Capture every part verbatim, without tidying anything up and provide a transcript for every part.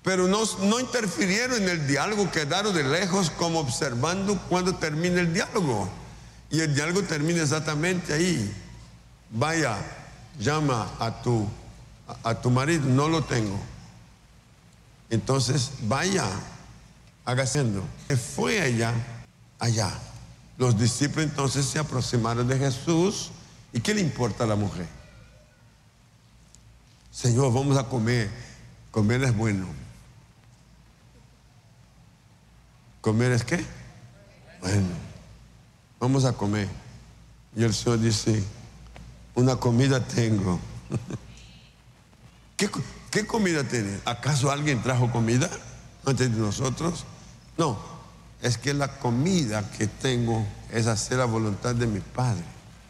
pero no, no interfirieron en el diálogo, quedaron de lejos como observando cuando termina el diálogo. Y el diálogo termina exactamente ahí. Vaya, llama a tu, a, a tu marido, no lo tengo. Entonces, vaya, haciendo. Fue ella allá. Los discípulos entonces se aproximaron de Jesús. ¿Y qué le importa a la mujer? Señor, vamos a comer. Comer es bueno. ¿Comer es qué? Bueno, vamos a comer. Y el Señor dice, una comida tengo. ¿Qué, qué comida tiene? ¿Acaso alguien trajo comida antes de nosotros? No, es que la comida que tengo es hacer la voluntad de mi Padre.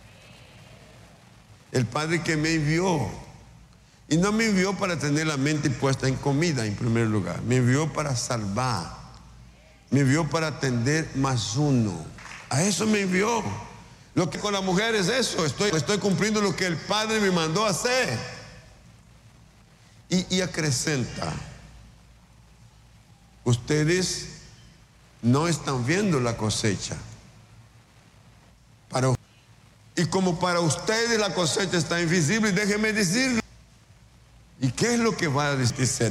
El Padre que me envió. Y no me envió para tener la mente puesta en comida en primer lugar. Me envió para salvar. Me envió para atender más uno. A eso me envió. Lo que con la mujer es eso. Estoy, estoy cumpliendo lo que el Padre me mandó a hacer. Y, y acrecenta. Ustedes no están viendo la cosecha. Para, y como para ustedes la cosecha está invisible, déjenme decirlo. ¿Y qué es lo que va a decir?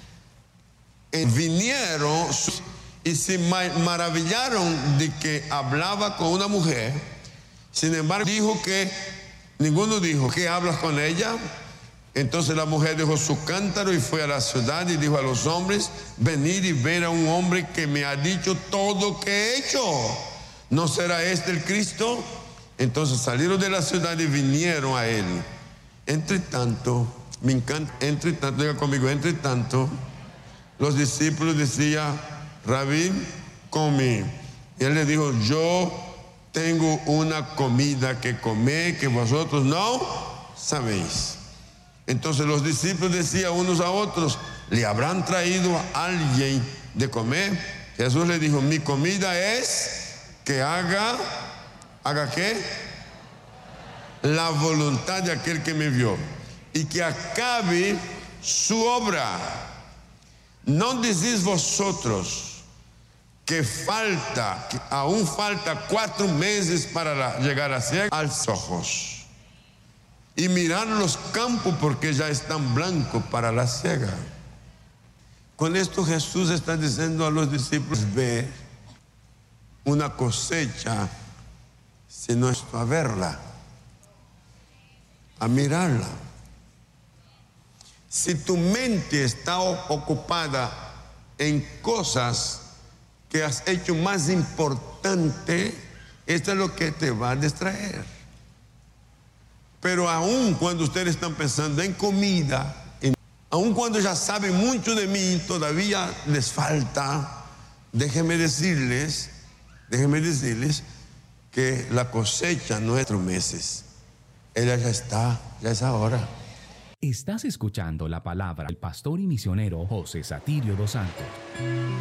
Vinieron y se maravillaron de que hablaba con una mujer. Sin embargo, dijo que, ninguno dijo, ¿qué hablas con ella? Entonces la mujer dejó su cántaro y fue a la ciudad y dijo a los hombres, venid y ver a un hombre que me ha dicho todo lo que he hecho. ¿No será este el Cristo? Entonces salieron de la ciudad y vinieron a él. Entre tanto, me encanta, entre tanto, diga conmigo, entre tanto, los discípulos decían, Rabí, come. Y él le dijo, yo tengo una comida que comer que vosotros no sabéis. Entonces los discípulos decían unos a otros, ¿le habrán traído a alguien de comer? Jesús le dijo, mi comida es que haga, ¿haga qué? La voluntad de aquel que me envió. Y que acabe su obra. ¿No decís vosotros que falta, que aún falta cuatro meses para la, llegar a ciega? Alza ojos y mirar los campos porque ya están blancos para la siega. Con esto Jesús está diciendo a los discípulos, ve una cosecha, sino esto a verla, a mirarla. Si tu mente está ocupada en cosas que has hecho más importante, esto es lo que te va a distraer. Pero aún cuando ustedes están pensando en comida, en, aún cuando ya saben mucho de mí, todavía les falta, déjenme decirles, déjenme decirles que la cosecha no es tres meses, ella ya está, ya es ahora. Estás escuchando la palabra del pastor y misionero José Satirio dos Santos.